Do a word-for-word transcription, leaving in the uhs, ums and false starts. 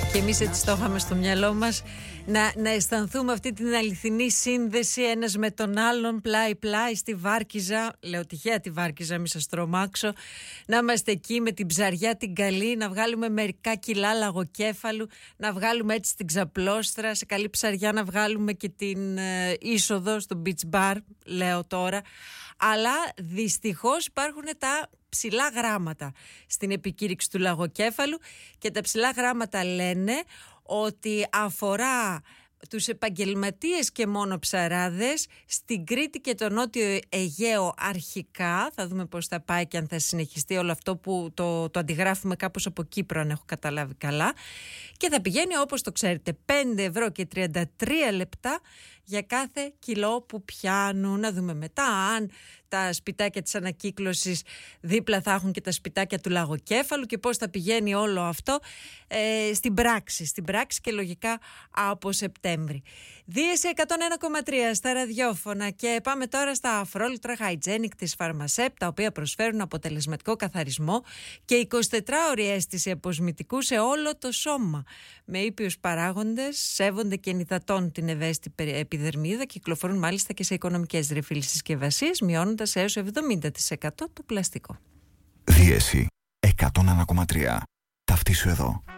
Και εμείς έτσι το είχαμε στο μυαλό μας, να, να αισθανθούμε αυτή την αληθινή σύνδεση ένας με τον άλλον, πλάι-πλάι στη Βάρκιζα. Λέω τυχαία τη Βάρκιζα, μη σας τρομάξω. Να είμαστε εκεί με την ψαριά την καλή, να βγάλουμε μερικά κιλά λαγοκέφαλου, να βγάλουμε έτσι την ξαπλώστρα, σε καλή ψαριά να βγάλουμε και την ε, είσοδο στο beach bar, λέω τώρα. Αλλά δυστυχώς υπάρχουν τα ψηλά γράμματα στην επικήρυξη του λαγοκέφαλου και τα ψηλά γράμματα λένε ότι αφορά τους επαγγελματίες και μόνο ψαράδες στην Κρήτη και το Νότιο Αιγαίο αρχικά. Θα δούμε πώς θα πάει και αν θα συνεχιστεί όλο αυτό που το, το αντιγράφουμε κάπως από Κύπρο, αν έχω καταλάβει καλά. Και θα πηγαίνει, όπως το ξέρετε, πέντε ευρώ και τριάντα τρία λεπτά για κάθε κιλό που πιάνουν. Να δούμε μετά αν τα σπιτάκια της ανακύκλωσης δίπλα θα έχουν και τα σπιτάκια του λαγοκέφαλου και πώς θα πηγαίνει όλο αυτό ε, στην πράξη, στην πράξη και λογικά από Σεπτέμβρη. Δίεση εκατόν ένα κόμμα τρία στα ραδιόφωνα και πάμε τώρα στα Afrolitra Hygienic της Pharmasep, τα οποία προσφέρουν αποτελεσματικό καθαρισμό και εικοσιτετράωρη αίσθηση αποσμητικού σε όλο το σώμα. Με ήπιους παράγοντες, σέβονται και ενυδατώνουν την ευαίσθητη επιδερμίδα, κυκλοφορούν μάλιστα και σε οικονομικές ρεφίλες συσκευασίες, μειώνοντας έως εβδομήντα τοις εκατό το πλαστικό. Δίεση εκατόν ένα κόμμα τρία. Ταυτίσου εδώ.